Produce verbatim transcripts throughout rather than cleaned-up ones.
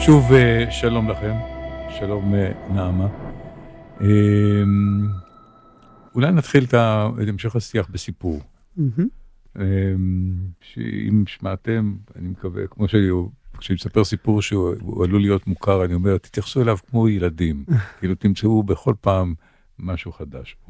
שוב שלום לכם, שלום נעמה. אולי נתחיל את המשך השיח בסיפור. שאם שמעתם, אני מקווה, כמו כשאני מספר סיפור שהוא עלול להיות מוכר, אני אומר, תתייחסו אליו כמו ילדים, כאילו תמצאו בכל פעם משהו חדש פה.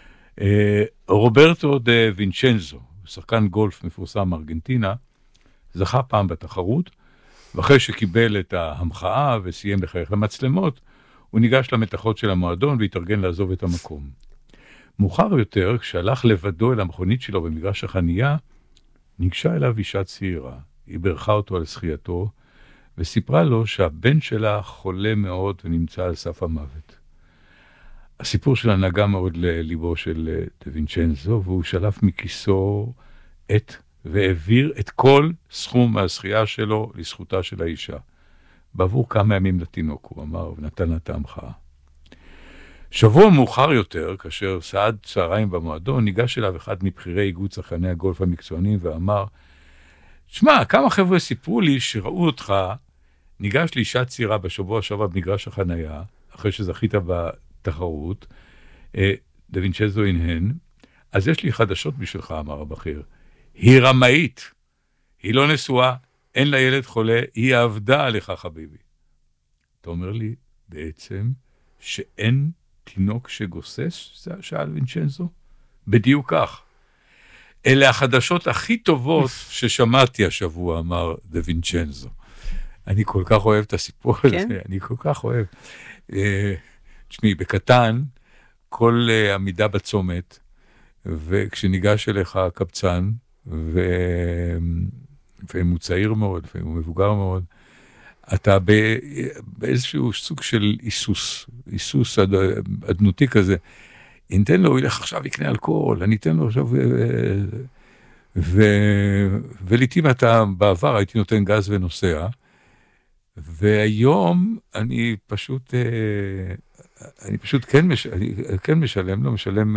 רוברטו דה וינצ'נזו, שחקן גולף מפורסם מארגנטינה, זכה פעם בתחרות, ואחרי שקיבל את ההמחאה וסיים לחייך למצלמות, הוא ניגש למתחות של המועדון והתארגן לעזוב את המקום. מאוחר יותר, כשהלך לבדו אל המכונית שלו במגרש החנייה, ניגשה אליו אישה צעירה. היא ברכה אותו על זכייתו, וסיפרה לו שהבן שלה חולה מאוד ונמצא על סף המוות. הסיפור שלה נגע מאוד לליבו של דה וינצ'נזו, והוא שלף מכיסו את והעביר את כל סכום מהזכייה שלו לזכותה של האישה. בעבור כמה ימים לתינוק, הוא אמר, ונתן לה את ההמחאה. שבוע מאוחר יותר, כאשר סעד צהריים במועדון, ניגש אליו אחד מבחירי איגוד שחקני הגולף המקצוענים ואמר, שמע, כמה חבר'ה סיפרו לי שראו אותך, ניגש לאישה צעירה בשבוע שעבר במגרש החנייה, אחרי שזכית בתחרות, דה וינצ'נזו הנהן, אז יש לי חדשות בשבילך, אמר הבכיר. היא רמאית, היא לא נשואה, אין לה ילד חולה, היא עבדה עליך חביבי. אתה אומר לי בעצם שאין תינוק שגוסס, זה שאל וינצ'נזו? בדיוק כך. אלה החדשות הכי טובות ששמעתי השבוע, אמר דה וינצ'נזו. אני כל כך אוהב את הסיפור הזה, כן? אני כל כך אוהב. תשמעי, בקטן, כל עמידה בצומת, וכשניגש אליך קבצן, ו... לפעמים הוא צעיר מאוד, לפעמים הוא מבוגר מאוד, אתה ב... באיזשהו סוג של איסוס, איסוס עד... עדנותי כזה. ניתן לו, הוא ילך עכשיו יקנה אלכוהול, אני אתן לו עכשיו... ו... ולעתים אתה בעבר הייתי נותן גז ונוסע, והיום אני פשוט, אני פשוט כן, מש... אני כן משלם, לא משלם...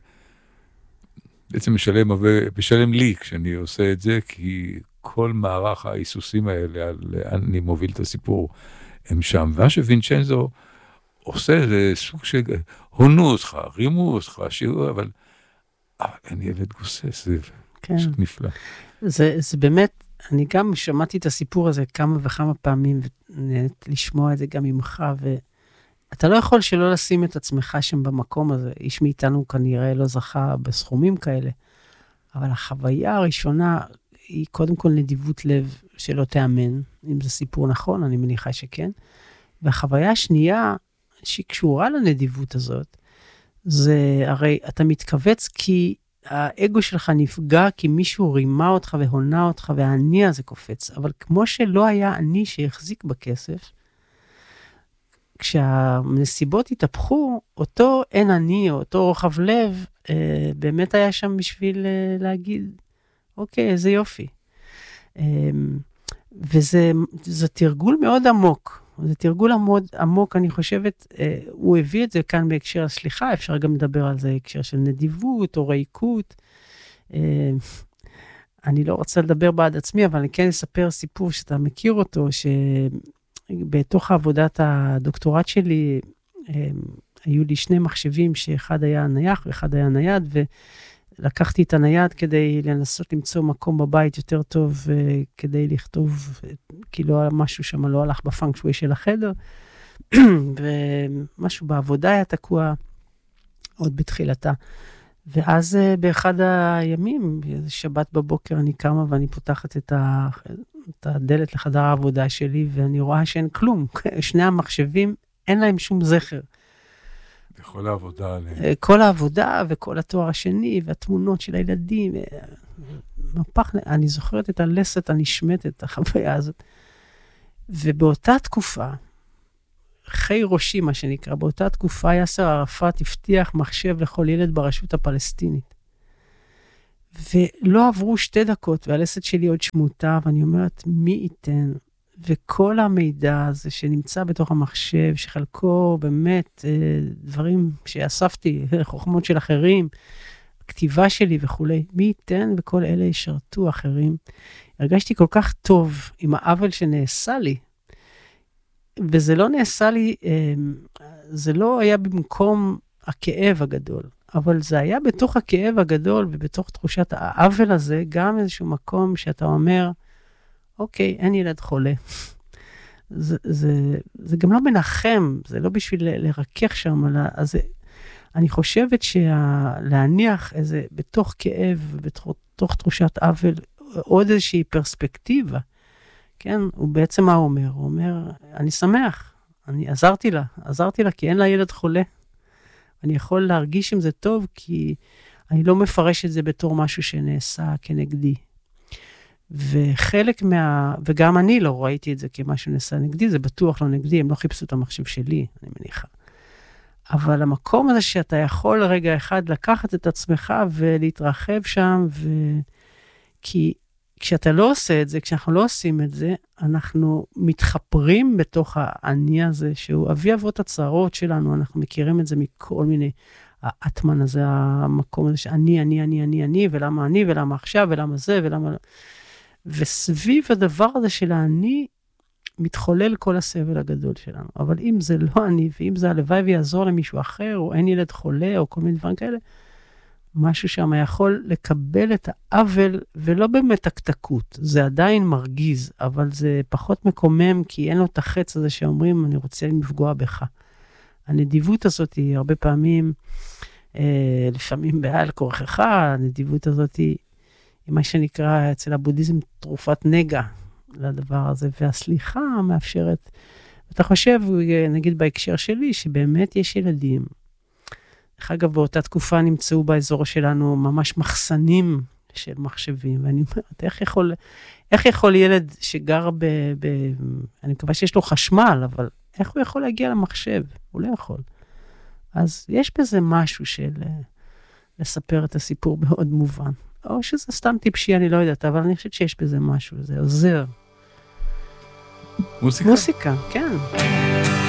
בעצם משלם, משלם לי כשאני עושה את זה, כי כל מערך האיסוסים האלה, על לאן אני מוביל את הסיפור, הם שם. ומה שווינצ'נזו עושה, זה סוג של, הונו אותך, רימו אותך, שיעור, אבל, אבל אני ילד גוסס, זה כן. פשוט נפלא. זה, זה באמת, אני גם שמעתי את הסיפור הזה כמה וכמה פעמים, ונהנית לשמוע את זה גם ממך, ו... אתה לא יכול שלא לשים את עצמך שם במקום הזה. איש מאיתנו כנראה לא זכה בסכומים כאלה. אבל החוויה הראשונה היא קודם כל נדיבות לב שלא תאמן. אם זה סיפור נכון, אני מניחה שכן. והחוויה השנייה שהיא קשורה לנדיבות הזאת, זה הרי אתה מתכווץ כי האגו שלך נפגע, כי מישהו רימה אותך והונה אותך, והעני הזה קופץ. אבל כמו שלא היה עני שהחזיק בכסף, כשהנסיבות התהפכו, אותו אין אני, או אותו רוחב לב, אה, באמת היה שם בשביל אה, להגיד, אוקיי, איזה יופי. אה, וזה זה תרגול מאוד עמוק. זה תרגול מאוד עמוק, אני חושבת, אה, הוא הביא את זה כאן בהקשר הסליחה, אפשר גם לדבר על זה בהקשר של נדיבות או ריקות. אה, אני לא רוצה לדבר בעד עצמי, אבל אני כן אספר סיפור שאתה מכיר אותו, ש... בתוך עבודת הדוקטורט שלי, היו לי שני מחשבים, שאחד היה נייח ואחד היה נייד, ולקחתי את הנייד כדי לנסות למצוא מקום בבית יותר טוב, כדי לכתוב, כי לא משהו שם לא הלך בפונקשוי של החדר, ומשהו בעבודה היה תקוע עוד בתחילתה. ואז באחד הימים, שבת בבוקר, אני קמה ואני פותחת את ה... את הדלת לחדר העבודה שלי, ואני רואה שאין כלום. שני המחשבים, אין להם שום זכר. כל העבודה עליהם. כל העבודה, וכל התואר השני, והתמונות של הילדים. מפח, אני זוכרת את הלסת הנשמטת, את החוויה הזאת. ובאותה תקופה, חי ראשי, מה שנקרא, באותה תקופה, יאסר ערפאת הבטיח מחשב לכל ילד ברשות הפלסטינית. ולא עברו שתי דקות, והלסת שלי עוד שמותה, ואני אומרת, מי ייתן? וכל המידע הזה שנמצא בתוך המחשב, שחלקו באמת דברים שאספתי, חוכמות של אחרים, כתיבה שלי וכו', מי ייתן וכל אלה ישרתו אחרים. הרגשתי כל כך טוב עם העוול שנעשה לי, וזה לא נעשה לי, זה לא היה במקום הכאב הגדול, אבל זה היה בתוך הכאב הגדול, ובתוך תחושת העוול הזה, גם איזשהו מקום שאתה אומר, אוקיי, אין ילד חולה. זה, זה, זה גם לא מנחם, זה לא בשביל לרכך שם, אלא, אז אני חושבת שלהניח איזה, בתוך כאב, בתוך תחושת עוול, עוד איזושהי פרספקטיבה, כן, הוא בעצם מה הוא אומר? הוא אומר, אני שמח, אני עזרתי לה, עזרתי לה כי אין לה ילד חולה. אני יכול להרגיש עם זה טוב, כי אני לא מפרש את זה בתור משהו שנעשה כנגדי. וחלק מה, וגם אני לא ראיתי את זה כמשהו נעשה נגדי, זה בטוח לא נגדי, הם לא חיפשו את המחשב שלי, אני מניחה. אבל המקום הזה שאתה יכול רגע אחד לקחת את עצמך ולהתרחב שם, ו... כי כשאתה לא עושה את זה, כשאנחנו לא עושים את זה, אנחנו מתחפרים בתוך העני הזה, שהוא אבי אבות הצערות שלנו, אנחנו מכירים את זה מכל מיני, האטמן הזה, המקום הזה שאני, אני, אני, אני, אני, ולמה אני, ולמה עכשיו, ולמה זה, ולמה... וסביב הדבר הזה של האני, מתחולל כל הסבל הגדול שלנו. אבל אם זה לא אני, ואם זה הלוואי ויעזור למישהו אחר, או אין ילד חולה, או כל מיני דברים כאלה, משהו שם יכול לקבל את העוול, ולא במתקתקות. זה עדיין מרגיז, אבל זה פחות מקומם, כי אין לו את החץ הזה שאומרים, אני רוצה לפגוע בך. הנדיבות הזאת היא הרבה פעמים, אה, לפעמים בעל כורכך, הנדיבות הזאת היא, היא מה שנקרא אצל הבודהיזם תרופת נגע לדבר הזה, והסליחה מאפשרת, אתה חושב, נגיד בהקשר שלי, שבאמת יש ילדים, דרך אגב, באותה תקופה נמצאו באזור שלנו ממש מחסנים של מחשבים, ואני אומרת, איך יכול, איך יכול ילד שגר ב, ב... אני מקווה שיש לו חשמל, אבל איך הוא יכול להגיע למחשב? הוא לא יכול. אז יש בזה משהו של לספר את הסיפור בעוד מובן. או שזה סתם טיפשי, אני לא יודעת, אבל אני חושבת שיש בזה משהו, זה עוזר. מוסיקה? מוסיקה, כן.